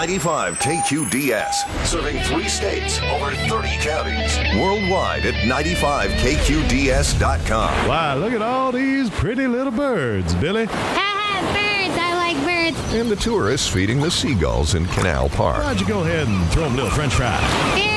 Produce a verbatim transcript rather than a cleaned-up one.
ninety-five K Q D S, serving three states, over thirty counties. Worldwide at ninety-five K Q D S dot com. Wow, look at all these pretty little birds, Billy. Haha, birds. I like birds. And the tourists feeding the seagulls in Canal Park. Why'd you go ahead and throw them a little french fries? Here